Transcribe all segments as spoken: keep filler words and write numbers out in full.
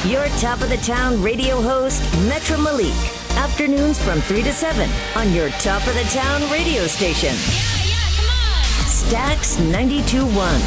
Your top of the town radio host, Metro Malik. Afternoons from three to seven on your top of the town radio station. Yeah, yeah, come on. Stax ninety-two point one.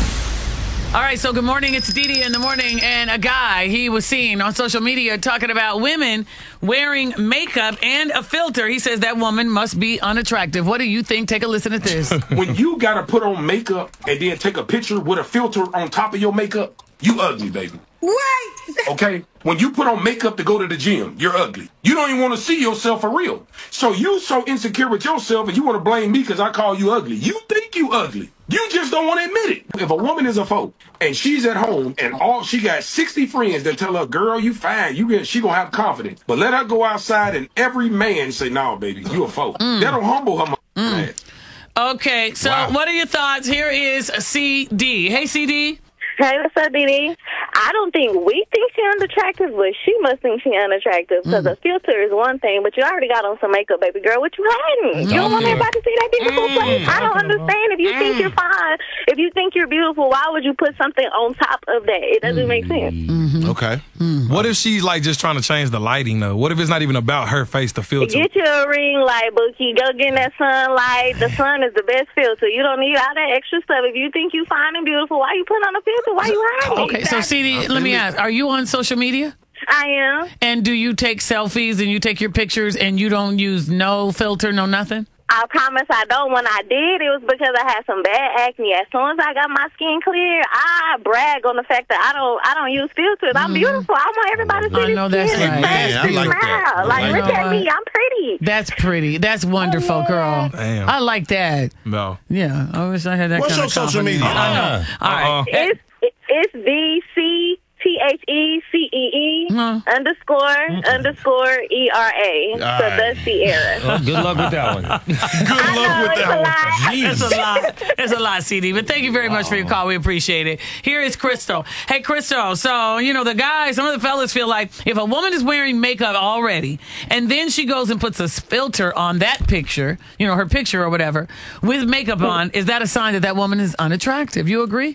All right, so good morning. It's Didi in the morning, and a guy, he was seen on social media talking about women wearing makeup and a filter. He says that woman must be unattractive. What do you think? Take a listen at this. When you gotta put on makeup and then take a picture with a filter on top of your makeup, you ugly, baby. What? Okay? When you put on makeup to go to the gym, you're ugly. You don't even want to see yourself for real. So you so insecure with yourself and you want to blame me because I call you ugly. You think you ugly. You just don't want to admit it. If a woman is a folk and she's at home and all she got sixty friends that tell her, girl, you fine, you get, she gonna have confidence. But let her go outside and every man say, no, baby, you a folk. Mm. That'll humble her. Mm. Okay, so wow. What are your thoughts? Here is C D. Hey, C D. Hey, what's up, Didi? I don't think we think she's unattractive, but she must think she's unattractive because mm. a filter is one thing, but you already got on some makeup, baby girl. What you hiding? You don't want everybody to see that beautiful mm. face. I don't understand. If you mm. think you're fine, if you think you're beautiful, why would you put something on top of that? It doesn't mm. make sense. Mm-hmm. Okay. Mm. What if she's like just trying to change the lighting, though? What if it's not even about her face, the filter? Get you a ring light, Bookie. Go get in that sunlight. The sun is the best filter. You don't need all that extra stuff. If you think you fine and beautiful, why you putting on a filter? Why you hiding? Okay, so C D, let me ask, are you on social media? I am. And do you take selfies and you take your pictures and you don't use no filter, no nothing? I promise I don't. When I did, it was because I had some bad acne. As soon as I got my skin clear, I brag on the fact that I don't I don't use filters. I'm beautiful. I want everybody to see I know this that's skin. right. Man, I like that. Like, I look know at what? me. I'm pretty. That's pretty. That's wonderful, Oh, yeah. girl. Damn. I like that. No. Yeah, I wish I had that What's kind your of social confidence. media? I know. All right. Uh-uh. It's it's V C T H E C E E Huh. underscore underscore E R A. So right. that's Sierra. Well, good luck with that one. Good I luck know, with it's that a one. lot. It's a lot. It's a lot, C D. But thank you very much for your call. We appreciate it. Here is Crystal. Hey, Crystal. So, you know, the guys, some of the fellas feel like if a woman is wearing makeup already and then she goes and puts a filter on that picture, you know, her picture or whatever, with makeup on, is that a sign that that woman is unattractive? You agree?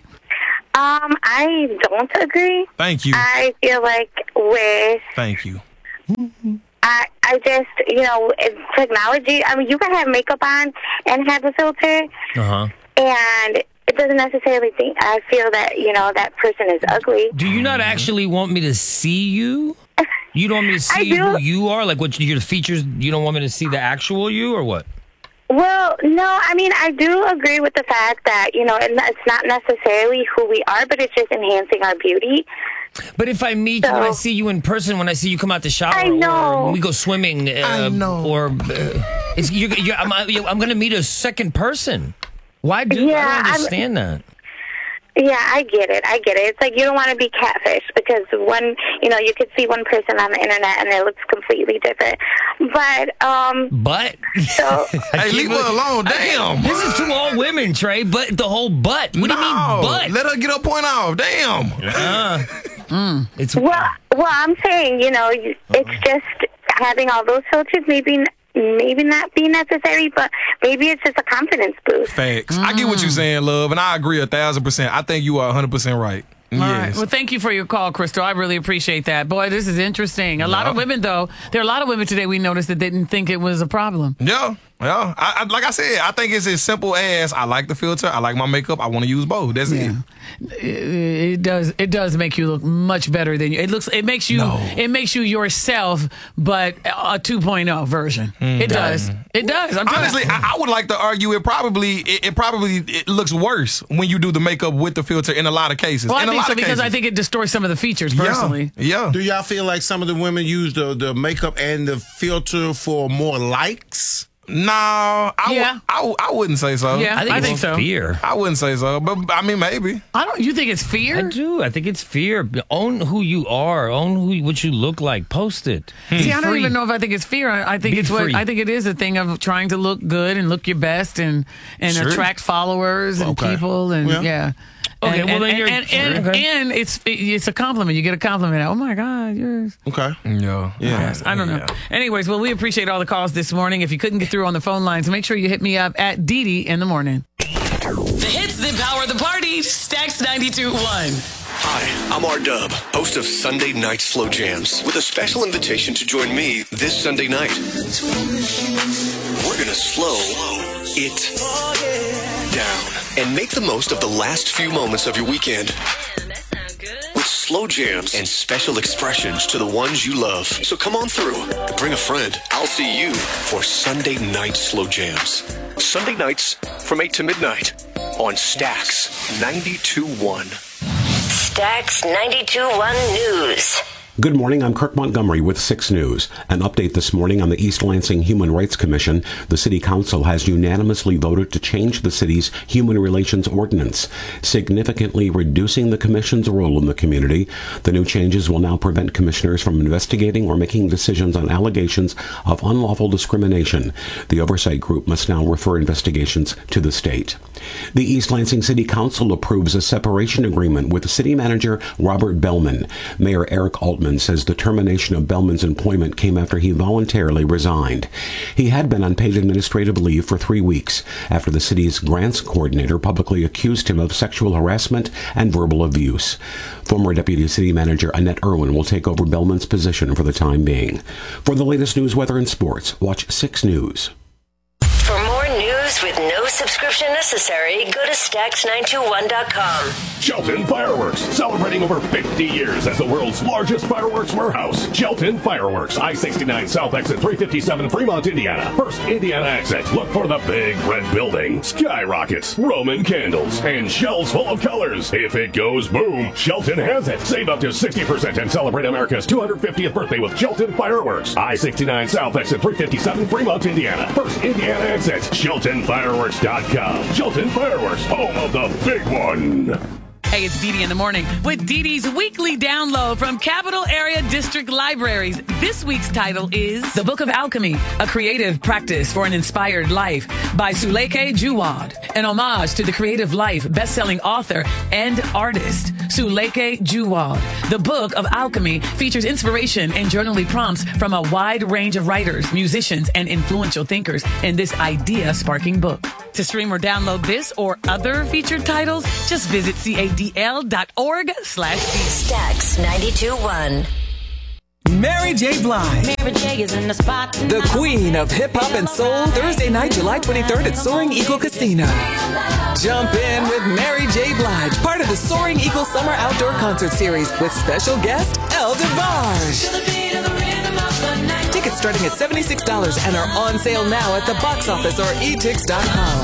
Um, I don't agree. Thank you. I feel like with Thank you. I, I just, you know, it's technology. I mean, you can have makeup on and have a filter, Uh-huh. and it doesn't necessarily think. I feel that, you know, that person is ugly. Do you not actually want me to see you? You don't want me to see I do. who you are? Like what your features, you don't want me to see the actual you or what? Well, no, I mean, I do agree with the fact that, you know, it's not necessarily who we are, but it's just enhancing our beauty. But if I meet So- you, when I see you in person, when I see you come out the shower, I know. or when we go swimming, uh, I know. or uh, it's, you're, you're, I'm, I'm going to meet a second person. Why do Yeah, I don't I'm- understand that? Yeah, I get it. I get it. It's like you don't want to be catfish because one, you know, you could see one person on the internet and it looks completely different. But, um, But so, Hey, leave her alone. Damn. this is to all women, Trey. But the whole butt. What do you mean No. butt? Let her get her point off. Damn. Uh, it's well, well, I'm saying, you know, you- it's just having all those filters, maybe, maybe not be necessary, but maybe it's just a confidence boost. Facts. I get what you're saying, love, and I agree a thousand percent. I think you are one hundred percent right. All right. Yes. Well, thank you for your call, Crystal. I really appreciate that. Boy, this is interesting. A lot of women, though, there are a lot of women today we noticed that didn't think it was a problem. Yeah. Yeah. I, I, like I said, I think it's as simple as I like the filter, I like my makeup, I want to use both. That's Yeah. it. It, it does. It does make you look much better than you. It looks. It makes you. No. It makes you yourself, but a two point oh version. It does. It does. I'm Honestly, telling you. I, I would like to argue it probably it, it probably it looks worse when you do the makeup with the filter in a lot of cases. Well, I in a think lot so of because cases. I think it distorts some of the features personally. Yeah. Do y'all feel like some of the women use the, the makeup and the filter for more likes? No, I, Yeah. w- I, w- I wouldn't say so. Yeah. I think I it's think so. fear. I wouldn't say so, but I mean maybe. I don't. You think it's fear? I do. I think it's fear. Own who you are. Own who what you look like. Post it. See, Be I don't free. even know if I think it's fear. I I think Be it's what free. I think it is a thing of trying to look good and look your best and and Sure. attract followers and Okay. people and Yeah. yeah. Okay, and, well, and, then you're- and, and, okay. and it's it's a compliment. You get a compliment. Oh my God, you're. Okay. Yeah. Yeah. I don't know. Anyways, well, we appreciate all the calls this morning. If you couldn't get through on the phone lines, make sure you hit me up at Didi in the morning. The hits that power the party. Stax ninety-two point one. Hi, I'm R-Dub, host of Sunday Night Slow Jams, with a special invitation to join me this Sunday night. We're gonna slow it down and make the most of the last few moments of your weekend. With slow jams and special expressions to the ones you love. So come on through and bring a friend. I'll see you for Sunday Night Slow Jams. Sunday nights from eight to midnight on Stax ninety-two point one. Stax ninety-two point one News. Good morning, I'm Kirk Montgomery with six News. An update this morning on the East Lansing Human Rights Commission. The City Council has unanimously voted to change the city's Human Relations Ordinance, significantly reducing the Commission's role in the community. The new changes will now prevent commissioners from investigating or making decisions on allegations of unlawful discrimination. The oversight group must now refer investigations to the state. The East Lansing City Council approves a separation agreement with City Manager Robert Bellman. Mayor Eric Altman says the termination of Bellman's employment came after he voluntarily resigned. He had been on paid administrative leave for three weeks after the city's grants coordinator publicly accused him of sexual harassment and verbal abuse. Former Deputy City Manager Annette Irwin will take over Bellman's position for the time being. For the latest news, weather, and sports, watch six News. For more news with no subscription necessary, go to Stax nine two one dot com. Shelton Fireworks, celebrating over fifty years as the world's largest fireworks warehouse. Shelton Fireworks, I sixty-nine South Exit three fifty-seven, Fremont, Indiana. First Indiana exit. Look for the big red building, skyrockets, Roman candles, and shells full of colors. If it goes boom, Shelton has it. Save up to sixty percent and celebrate America's two hundred fiftieth birthday with Shelton Fireworks. I sixty-nine South Exit three fifty-seven, Fremont, Indiana. First Indiana exit. Shelton Fireworks dot com. Shelton Fireworks, home of the big one. Hey, it's Dee Dee in the morning with Dee Dee's weekly download from Capital Area District Libraries. This week's title is The Book of Alchemy, a creative practice for an inspired life by Suleike Juwad, an homage to the creative life best-selling author and artist Suleike Juwad. The Book of Alchemy features inspiration and journaling prompts from a wide range of writers, musicians, and influential thinkers in this idea-sparking book. To stream or download this or other featured titles, just visit cadl.org slash Stax ninety-two point one. Mary J. Blige, Mary J is in the spot. the queen of hip-hop and soul, Thursday night, July twenty-third at Soaring Eagle Casino. Jump in with Mary J. Blige, part of the Soaring Eagle Summer Outdoor Concert Series with special guest El DeBarge. Tickets starting at seventy-six dollars and are on sale now at the box office or e tix dot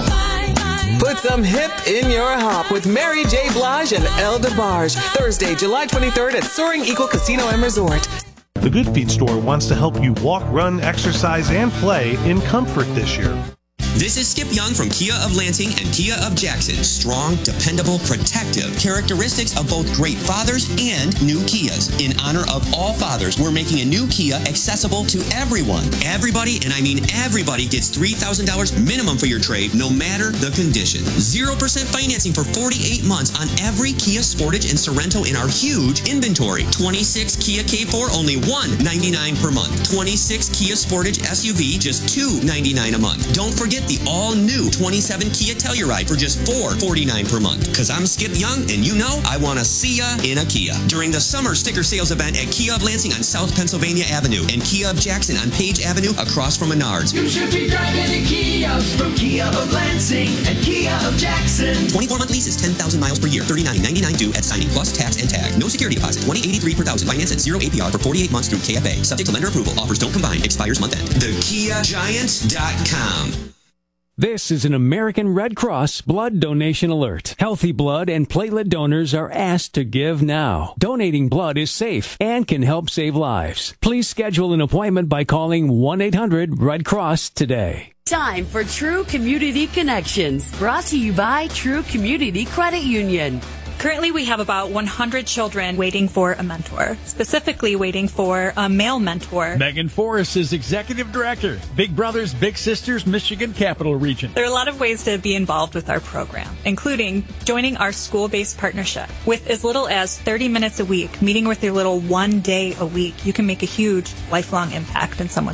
com. Put some hip in your hop with Mary J. Blige and El DeBarge. Thursday, July twenty-third at Soaring Eagle Casino and Resort. The Good Feet store wants to help you walk, run, exercise, and play in comfort this year. This is Skip Young from Kia of Lansing and Kia of Jackson. Strong, dependable, protective characteristics of both great fathers and new Kias. In honor of all fathers, we're making a new Kia accessible to everyone. Everybody, and I mean everybody, gets three thousand dollars minimum for your trade, no matter the condition. zero percent financing for forty-eight months on every Kia Sportage and Sorento in our huge inventory. twenty-six Kia K four, only one hundred ninety-nine dollars per month. twenty-six Kia Sportage S U V, just two hundred ninety-nine dollars a month. Don't forget the all-new twenty-seven Kia Telluride for just four hundred forty-nine dollars per month. Because I'm Skip Young, and you know I want to see ya in a Kia. During the summer sticker sales event at Kia of Lansing on South Pennsylvania Avenue and Kia of Jackson on Page Avenue across from Menards. You should be driving a Kia from Kia of Lansing and Kia of Jackson. twenty-four month leases, ten thousand miles per year, thirty-nine ninety-nine due at signing, plus tax and tag. No security deposit, twenty eighty-three per thousand. Finance at zero A P R for forty-eight months through K F A. Subject to lender approval. Offers don't combine. Expires month end. the kia giant dot com. This is an American Red Cross blood donation alert. Healthy blood and platelet donors are asked to give now. Donating blood is safe and can help save lives. Please schedule an appointment by calling one eight hundred red cross today. Time for True Community Connections, brought to you by True Community Credit Union. Currently, we have about one hundred children waiting for a mentor, specifically waiting for a male mentor. Megan Forrest is Executive Director, Big Brothers Big Sisters Michigan Capital Region. There are a lot of ways to be involved with our program, including joining our school-based partnership. With as little as thirty minutes a week, meeting with your little one day a week, you can make a huge lifelong impact in someone's life.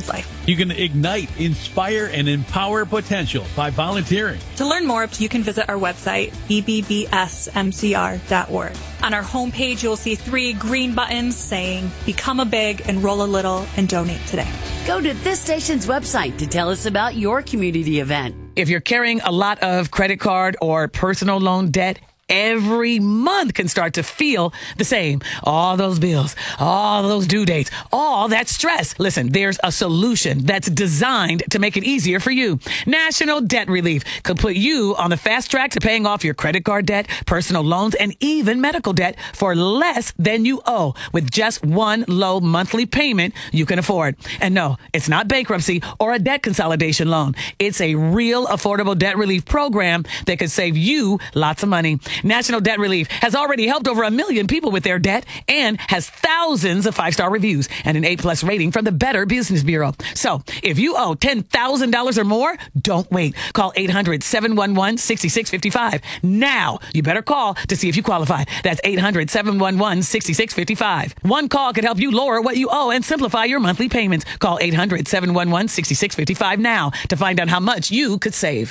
You can ignite, inspire, and empower potential by volunteering. To learn more, you can visit our website, e b b s m c r dot org. On our homepage, you'll see three green buttons saying, Become a Big, Enroll a Little, and Donate today. Go to this station's website to tell us about your community event. If you're carrying a lot of credit card or personal loan debt, every month can start to feel the same. All those bills, all those due dates, all that stress. Listen, there's a solution that's designed to make it easier for you. National Debt Relief could put you on the fast track to paying off your credit card debt, personal loans, and even medical debt for less than you owe with just one low monthly payment you can afford. And no, it's not bankruptcy or a debt consolidation loan. It's a real affordable debt relief program that could save you lots of money. National Debt Relief has already helped over a million people with their debt and has thousands of five-star reviews and an A-plus rating from the Better Business Bureau. So if you owe ten thousand dollars or more, don't wait. Call eight hundred, seven one one, six six five five. Now, you better call to see if you qualify. That's eight hundred, seven one one, six six five five. One call could help you lower what you owe and simplify your monthly payments. Call eight hundred, seven one one, six six five five now to find out how much you could save.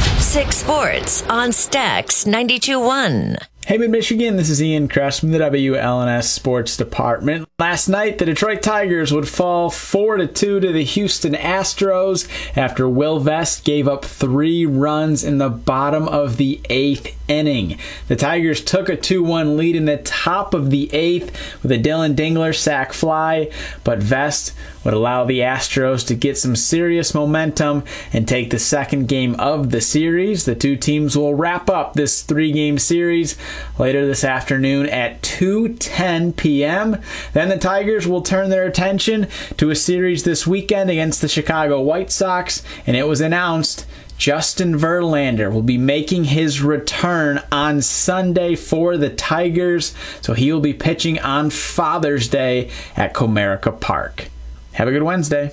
Six Sports on Stax ninety-two point one. Hey, Mid-Michigan, this is Ian Kress from the W L N S Sports Department. Last night, the Detroit Tigers would fall four to two to the Houston Astros after Will Vest gave up three runs in the bottom of the eighth inning. The Tigers took a two one lead in the top of the eighth with a Dylan Dingler sac fly, but Vest would allow the Astros to get some serious momentum and take the second game of the series. The two teams will wrap up this three-game series later this afternoon at two ten p.m. Then the Tigers will turn their attention to a series this weekend against the Chicago White Sox, and it was announced Justin Verlander will be making his return on Sunday for the Tigers, so he will be pitching on Father's Day at Comerica Park. Have a good Wednesday.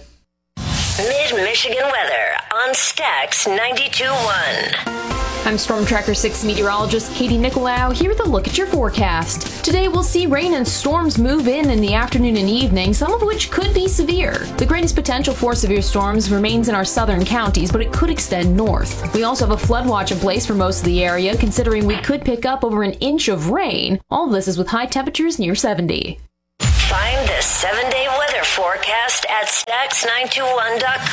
Mid-Michigan weather on Stax ninety-two point one. I'm Storm Tracker six meteorologist Katie Nicolau here with a look at your forecast. Today we'll see rain and storms move in in the afternoon and evening, some of which could be severe. The greatest potential for severe storms remains in our southern counties, but it could extend north. We also have a flood watch in place for most of the area, considering we could pick up over an inch of rain. All of this is with high temperatures near seventy. Find the seven-day weather forecast at stax nine two one dot com.